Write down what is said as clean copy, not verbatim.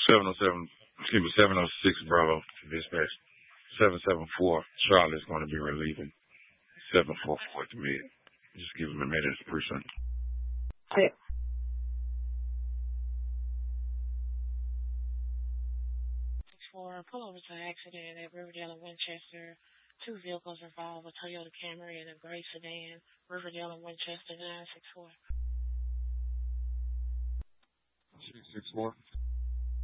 706 Bravo dispatch. 774 Charlotte's going to be relieving 744 at the mid. Just give him a minute, it's precinct. Okay. Pull over to an accident at Riverdale and Winchester. 2 vehicles involved, a Toyota Camry and a gray sedan. Riverdale and Winchester 964. 664.